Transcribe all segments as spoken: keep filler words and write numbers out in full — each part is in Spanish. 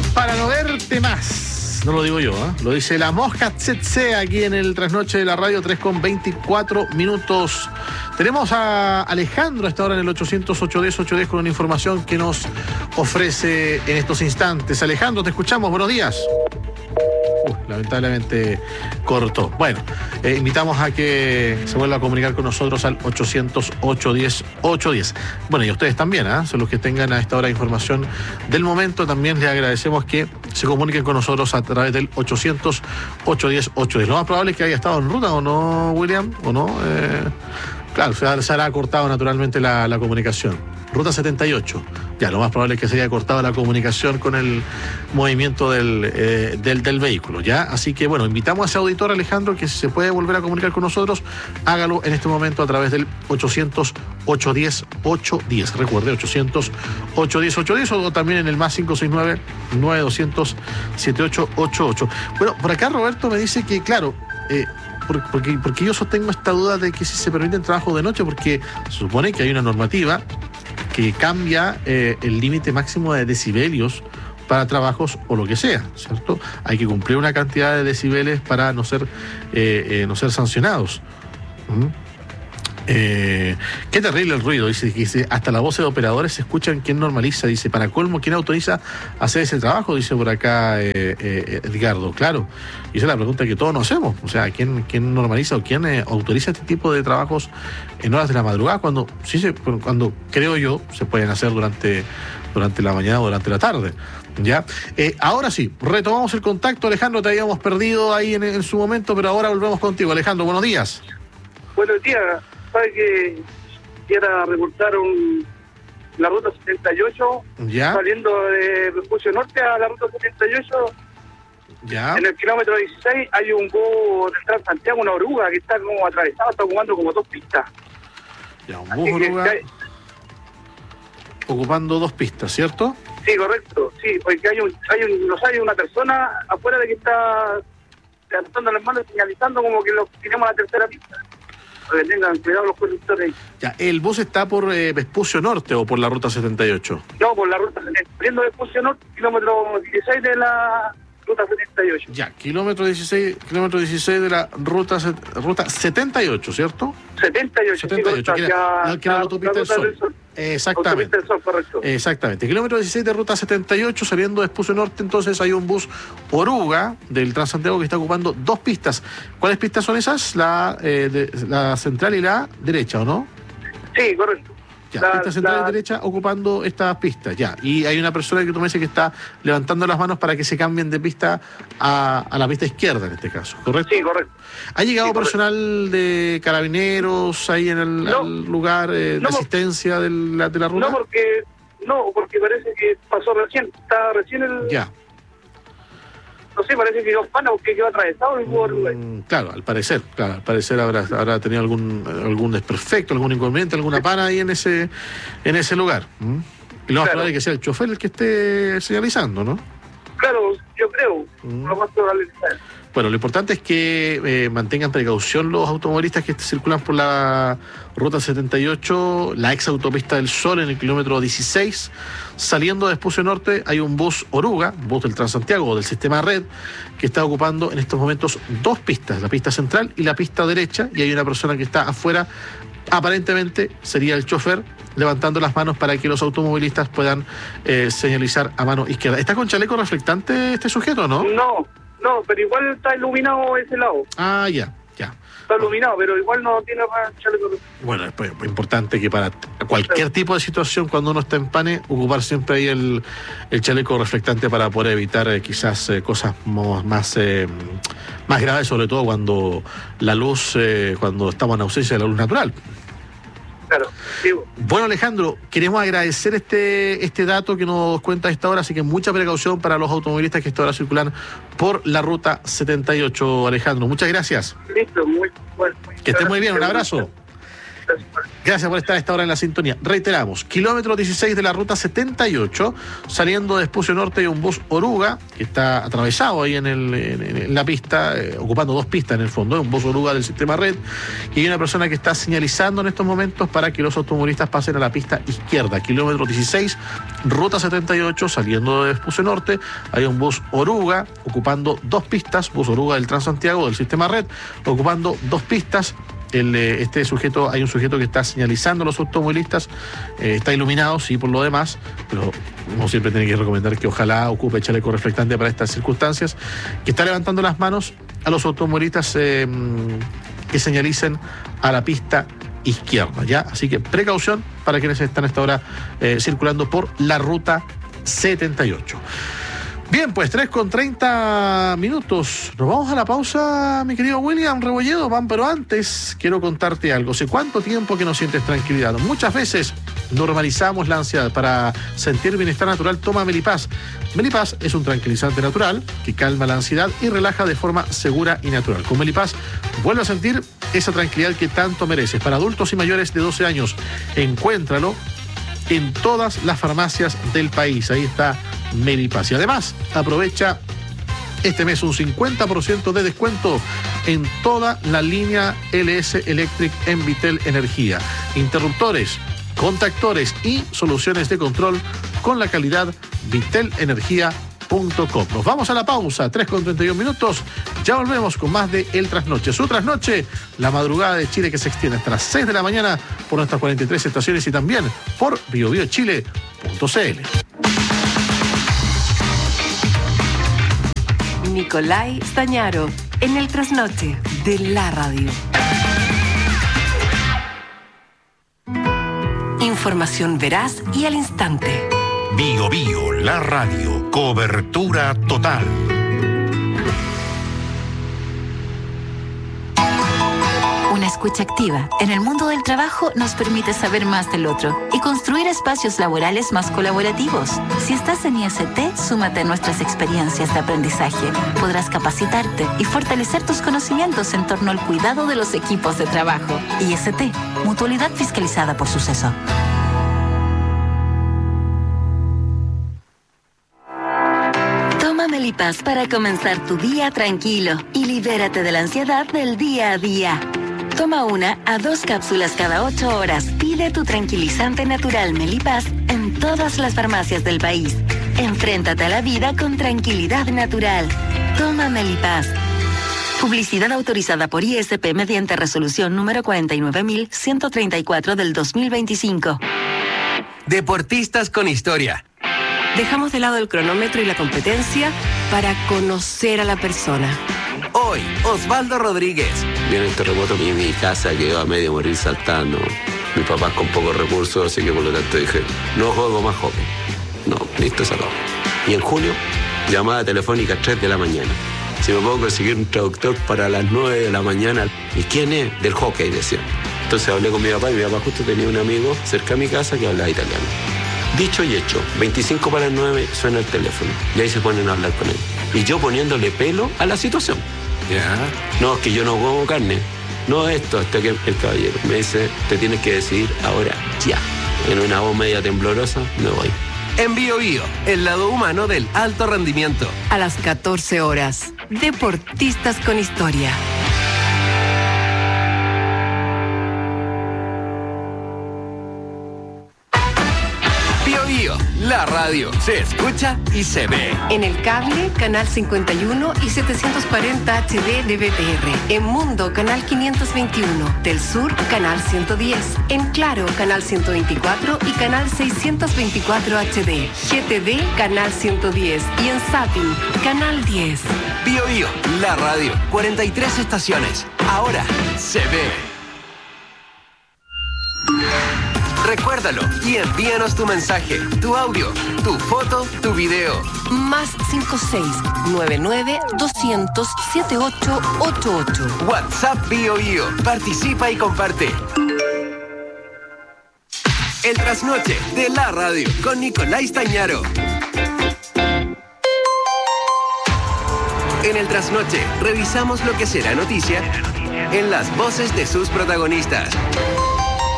Para no verte más. No lo digo yo, ¿eh? Lo dice la Mosca Tsetse aquí en el Trasnoche de la Radio, tres con veinticuatro minutos. Tenemos a Alejandro a esta hora en el ochocientos ocho diez ocho diez con una información que nos ofrece en estos instantes. Alejandro, te escuchamos. Buenos días. Uh, lamentablemente cortó. Bueno, eh, invitamos a que se vuelva a comunicar con nosotros al ochocientos ocho diez ocho diez. Bueno, y a ustedes también, ¿eh? Son los que tengan a esta hora información del momento. También les agradecemos que se comuniquen con nosotros a través del ochocientos ocho diez ocho diez. Lo más probable es que haya estado en ruta, ¿o no, William? ¿O no? Eh, claro, se, se hará cortado naturalmente la, la comunicación. Ruta setenta y ocho. Ya, lo más probable es que se haya cortado la comunicación con el movimiento del, eh, del, del vehículo, ¿ya? Así que, bueno, invitamos a ese auditor, Alejandro, que si se puede volver a comunicar con nosotros, hágalo en este momento a través del ochocientos ocho diez ocho diez. Recuerde, ochocientos ocho diez ocho diez o también en el más cinco seis nueve nueve doscientos setenta y ocho ochenta y ocho. Bueno, por acá Roberto me dice que, claro, eh, porque, porque yo sostengo esta duda de que si se permiten trabajos de noche, porque se supone que hay una normativa que cambia eh, el límite máximo de decibelios para trabajos o lo que sea, ¿cierto? Hay que cumplir una cantidad de decibeles para no ser, eh, eh, no ser sancionados. ¿Mm? Eh, qué terrible el ruido, dice, dice, hasta las voces de operadores se escuchan. ¿Quién normaliza? Dice, para colmo, ¿quién autoriza hacer ese trabajo? Dice por acá eh, eh, Edgardo. Claro, y esa es la pregunta que todos nos hacemos. O sea, ¿quién, quién normaliza o quién eh, autoriza este tipo de trabajos en horas de la madrugada cuando, sí se, cuando creo yo, se pueden hacer durante, durante la mañana o durante la tarde? ¿Ya? Eh, ahora sí, retomamos el contacto. Alejandro, te habíamos perdido ahí en, en su momento, pero ahora volvemos contigo. Alejandro, buenos días. Buenos días. Sabe que quiera reportar un, la ruta setenta y ocho, ¿ya? Saliendo de Vespucio Norte a la ruta setenta y ocho, ¿ya? En el kilómetro dieciséis hay un bus del Transantiago, una oruga que está como atravesada, está ocupando como dos pistas. Ya, un bus oruga hay... ocupando dos pistas, ¿cierto? Sí, correcto, sí, porque hay un, hay un, nos hay una persona afuera de que está levantando las manos, señalizando como que lo tiremos a la tercera pista. Que tengan cuidado los conductores. Ya, ¿el bus está por eh, Vespucio Norte o por la ruta setenta y ocho? No, por la ruta, saliendo de Vespucio Norte, kilómetro dieciséis de la ruta setenta y ocho. Ya, kilómetro dieciséis, kilómetro dieciséis de la ruta, ruta setenta y ocho, ¿cierto? setenta y ocho, setenta y ocho, sí, que era, la, que era la autopista del Sol. Sol. Exactamente. Autopista del Sol, correcto. Exactamente. Kilómetro dieciséis de ruta setenta y ocho, saliendo de Vespucio Norte, entonces hay un bus oruga del Transantiago que está ocupando dos pistas. ¿Cuáles pistas son esas? La, eh, de, la central y la derecha, ¿o no? Sí, correcto. Ya, la, pista central la... y derecha ocupando estas pistas, ya. Y hay una persona que tú me dices que está levantando las manos para que se cambien de pista a, a la pista izquierda en este caso, ¿correcto? Sí, correcto. ¿Ha llegado sí, personal de carabineros ahí en el no, lugar eh, no, de asistencia de la, de la ruta? No, porque, no, porque parece que pasó recién, está recién el... Ya. No sé, parece que dos panas porque quedó atravesado el bus oruga. Mm, claro, al parecer, claro, al parecer habrá, habrá tenido algún algún desperfecto, algún inconveniente, alguna pana ahí en ese en ese lugar. ¿Mm? Y lo más claro. probable es que sea el chofer el que esté señalizando, ¿no? Claro, yo creo, Mm. lo más probable. Bueno, lo importante es que eh, mantengan precaución los automovilistas que circulan por la ruta setenta y ocho, la ex autopista del Sol en el kilómetro dieciséis. Saliendo de Vespucio Norte hay un bus oruga, bus del Transantiago o del sistema Red, que está ocupando en estos momentos dos pistas, la pista central y la pista derecha, y hay una persona que está afuera, aparentemente sería el chofer, levantando las manos para que los automovilistas puedan eh, señalizar a mano izquierda. ¿Está con chaleco reflectante este sujeto o no? No, no, pero igual está iluminado ese lado. Ah, ya, ya. Está iluminado, pero igual no tiene chaleco. Bueno, es pues, importante que para cualquier tipo de situación, cuando uno está en pane, ocupar siempre ahí el, el chaleco reflectante para poder evitar eh, quizás eh, cosas más eh, más graves, sobre todo cuando la luz, eh, cuando estamos en ausencia de la luz natural. Claro, sí. Bueno, Alejandro, queremos agradecer este este dato que nos cuenta a esta hora, así que mucha precaución para los automovilistas que esta hora circulan por la ruta setenta y ocho, Alejandro. Muchas gracias. Listo, muy bueno. Que esté muy bien, un abrazo. gracias. Gracias por estar a esta hora en la sintonía. Reiteramos, kilómetro dieciséis de la ruta setenta y ocho, saliendo de Espucio Norte hay un bus Oruga, que está atravesado ahí en, el, en, en la pista, eh, ocupando dos pistas en el fondo, es un bus Oruga del sistema Red, y hay una persona que está señalizando en estos momentos para que los automovilistas pasen a la pista izquierda. Kilómetro dieciséis, ruta setenta y ocho, saliendo de Espucio Norte, hay un bus Oruga, ocupando dos pistas, bus Oruga del Transantiago del sistema Red, ocupando dos pistas. El, este sujeto, hay un sujeto que está señalizando a los automovilistas, eh, está iluminado, sí, por lo demás, pero uno siempre tiene que recomendar que ojalá ocupe chaleco reflectante para estas circunstancias, que está levantando las manos a los automovilistas eh, que señalicen a la pista izquierda, ¿ya? Así que precaución para quienes están a esta hora eh, circulando por la ruta setenta y ocho. Bien, pues tres con treinta minutos. Nos vamos a la pausa, mi querido William Rebolledo, van, pero antes quiero contarte algo. ¿Hace cuánto tiempo que no sientes tranquilidad? Muchas veces normalizamos la ansiedad. Para sentir bienestar natural, toma Melipaz. Melipaz es un tranquilizante natural que calma la ansiedad y relaja de forma segura y natural. Con Melipaz vuelve a sentir esa tranquilidad que tanto mereces. Para adultos y mayores de doce años, encuéntralo en todas las farmacias del país. Ahí está Melipaz. Y además, aprovecha este mes un cincuenta por ciento de descuento en toda la línea L S Electric en Vitel Energía. Interruptores, contactores y soluciones de control con la calidad vitel energía punto com. Nos vamos a la pausa, tres con treinta y un minutos. Ya volvemos con más de El Trasnoche. Su Trasnoche, la madrugada de Chile, que se extiende hasta las seis de la mañana por nuestras cuarenta y tres estaciones y también por bio bio chile punto c l. Nicolai Stañaro, en El Trasnoche de la radio. Información veraz y al instante. Bio Bio, la radio, cobertura total. Una escucha activa en el mundo del trabajo nos permite saber más del otro y construir espacios laborales más colaborativos. Si estás en I S T, súmate a nuestras experiencias de aprendizaje. Podrás capacitarte y fortalecer tus conocimientos en torno al cuidado de los equipos de trabajo. I S T, mutualidad fiscalizada por Suceso. Toma Melipaz para comenzar tu día tranquilo y libérate de la ansiedad del día a día. Toma una a dos cápsulas cada ocho horas. Pide tu tranquilizante natural Melipaz en todas las farmacias del país. Enfréntate a la vida con tranquilidad natural. Toma Melipaz. Publicidad autorizada por I S P mediante resolución número cuarenta y nueve mil ciento treinta y cuatro del dos mil veinticinco. Deportistas con historia. Dejamos de lado el cronómetro y la competencia para conocer a la persona. Hoy, Osvaldo Rodríguez. Viene el terremoto y mi casa quedó a medio morir saltando. Mi papá con pocos recursos, así que por lo tanto dije, no juego más hockey. No, listo, se acabó. Y en junio, llamada telefónica a tres de la mañana. Si me puedo conseguir un traductor para las nueve de la mañana. ¿Y quién es? Del hockey, decía. Entonces hablé con mi papá y mi papá justo tenía un amigo cerca de mi casa que hablaba italiano. Dicho y hecho, veinticinco para las nueve suena el teléfono y ahí se ponen a hablar con él. Y yo poniéndole pelo a la situación. Ya. No, es que yo no como carne. No esto, hasta que el caballero me dice, te tienes que decidir ahora, ya. En una voz media temblorosa, me voy. En Bio Bio, el lado humano del alto rendimiento. A las catorce horas, Deportistas con Historia. Bio Bio, la radio, se escucha y se ve. En el cable, canal cincuenta y uno y setecientos cuarenta H D de B T R. En Mundo, canal quinientos veintiuno. Del Sur, canal ciento diez. En Claro, canal ciento veinticuatro y canal seiscientos veinticuatro H D. G T D, canal ciento diez. Y en Zapping, canal diez. Bio Bio, la radio, cuarenta y tres estaciones. Ahora se ve. Recuérdalo y envíanos tu mensaje, tu audio, tu foto, tu video. Más cinco seis nueve nueve dos cero cero siete ocho ocho ocho. WhatsApp Bio Bio. Participa y comparte. El trasnoche de la radio con Nicolai Stañaro. En el trasnoche revisamos lo que será noticia en las voces de sus protagonistas.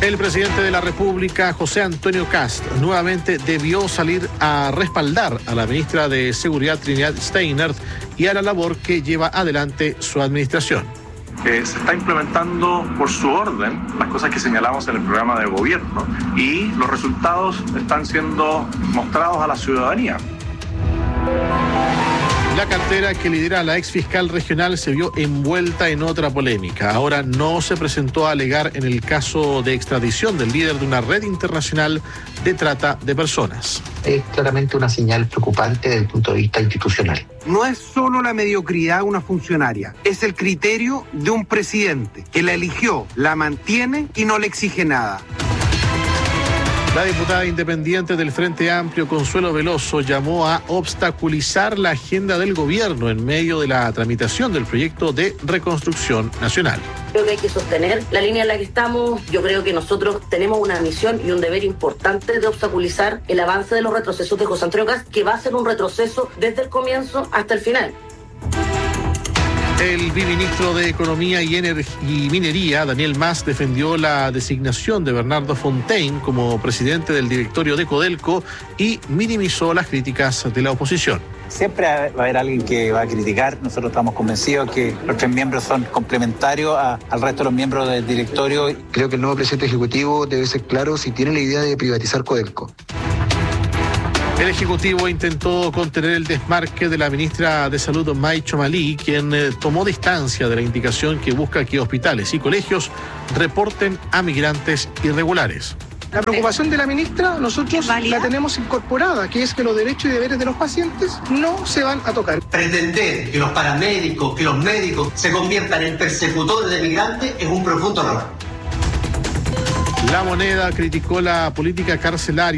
El presidente de la República, José Antonio Kast, nuevamente debió salir a respaldar a la ministra de Seguridad, Trinidad Steinert, y a la labor que lleva adelante su administración. Eh, se está implementando por su orden las cosas que señalamos en el programa de gobierno y los resultados están siendo mostrados a la ciudadanía. La cartera que lidera la ex fiscal regional se vio envuelta en otra polémica. Ahora no se presentó a alegar en el caso de extradición del líder de una red internacional de trata de personas. Es claramente una señal preocupante desde el punto de vista institucional. No es solo la mediocridad de una funcionaria, es el criterio de un presidente que la eligió, la mantiene y no le exige nada. La diputada independiente del Frente Amplio, Consuelo Veloso, llamó a obstaculizar la agenda del gobierno en medio de la tramitación del proyecto de reconstrucción nacional. Creo que hay que sostener la línea en la que estamos. Yo creo que nosotros tenemos una misión y un deber importante de obstaculizar el avance de los retrocesos de José Antonio Kast, que va a ser un retroceso desde el comienzo hasta el final. El viceministro de Economía y, Ener- y Minería, Daniel Mas, defendió la designación de Bernardo Fontaine como presidente del directorio de Codelco y minimizó las críticas de la oposición. Siempre va a haber alguien que va a criticar. Nosotros estamos convencidos que los tres miembros son complementarios a, al resto de los miembros del directorio. Creo que el nuevo presidente ejecutivo debe ser claro si tiene la idea de privatizar Codelco. El Ejecutivo intentó contener el desmarque de la ministra de Salud, May Chomalí, quien eh, tomó distancia de la indicación que busca que hospitales y colegios reporten a migrantes irregulares. La preocupación de la ministra nosotros la tenemos incorporada, que es que los derechos y deberes de los pacientes no se van a tocar. Pretender que los paramédicos, que los médicos se conviertan en persecutores de migrantes es un profundo error. La Moneda criticó la política carcelaria